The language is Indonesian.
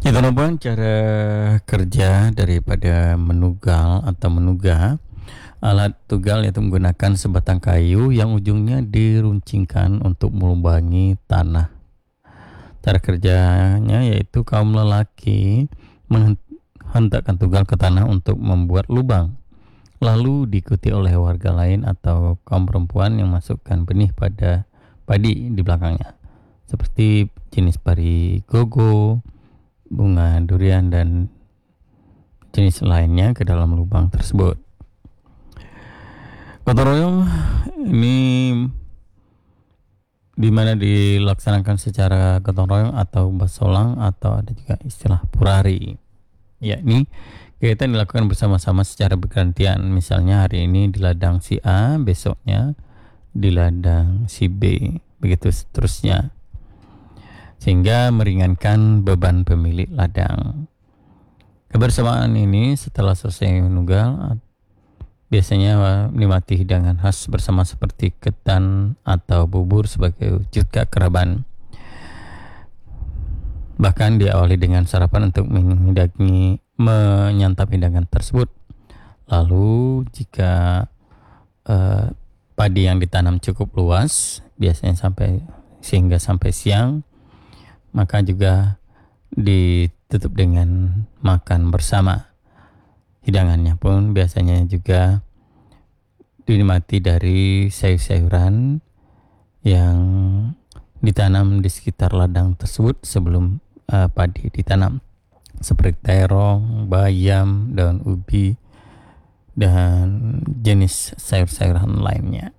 Ya teman-teman, cara kerja daripada menugal atau menugah. Alat tugal yaitu menggunakan sebatang kayu yang ujungnya diruncingkan untuk melubangi tanah. Cara kerjanya yaitu kaum lelaki menghentakkan tugal ke tanah untuk membuat lubang, lalu diikuti oleh warga lain atau kaum perempuan yang masukkan benih pada padi di belakangnya, seperti jenis pari gogo, bunga durian, dan jenis lainnya ke dalam lubang tersebut. Gotong royong ini dimana dilaksanakan secara gotong royong atau basolang, atau ada juga istilah purari, yakni kegiatan dilakukan bersama-sama secara bergantian. Misalnya hari ini di ladang si A, besoknya di ladang si B, begitu seterusnya, sehingga meringankan beban pemilik ladang. Kebersamaan ini setelah selesai menugal biasanya menikmati hidangan khas bersama seperti ketan atau bubur sebagai wujud keakraban. Bahkan diawali dengan sarapan untuk menyantap hidangan tersebut. Lalu jika padi yang ditanam cukup luas, biasanya sehingga sampai siang, maka juga ditutup dengan makan bersama. Hidangannya pun biasanya juga dinikmati dari sayur-sayuran yang ditanam di sekitar ladang tersebut sebelum padi ditanam, seperti terong, bayam, daun ubi, dan jenis sayur-sayuran lainnya.